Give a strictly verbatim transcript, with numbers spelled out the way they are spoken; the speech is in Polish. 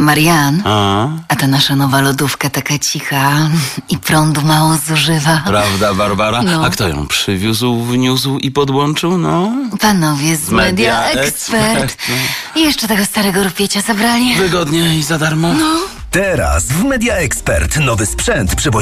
Marian, A? a ta nasza nowa lodówka taka cicha i prądu mało zużywa. Prawda, Barbara? No. A kto ją przywiózł, wniósł i podłączył, no? Panowie z Media Media Expert. Expert. I jeszcze tego starego rupiecie zabrali. Wygodnie i za darmo? No. Teraz w Media Expert nowy sprzęt przywozi